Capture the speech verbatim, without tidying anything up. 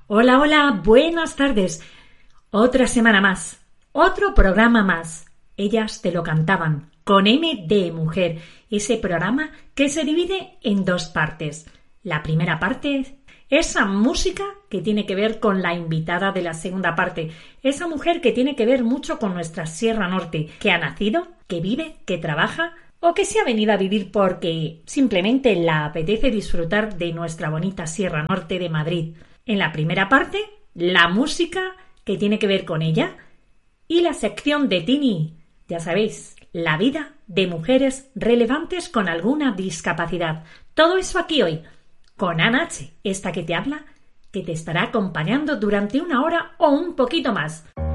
Hola, hola, buenas tardes. Otra semana más, otro programa más. Ellas te lo cantaban, con M de mujer, ese programa que se divide en dos partes. La primera parte, esa música que tiene que ver con la invitada de la segunda parte, esa mujer que tiene que ver mucho con nuestra Sierra Norte, que ha nacido, que vive, que trabaja o que se ha venido a vivir porque simplemente la apetece disfrutar de nuestra bonita Sierra Norte de Madrid. En la primera parte, la música que tiene que ver con ella y la sección de Tini, ya sabéis, la vida de mujeres relevantes con alguna discapacidad. Todo eso aquí hoy, con Ana H, esta que te habla, que te estará acompañando durante una hora o un poquito más.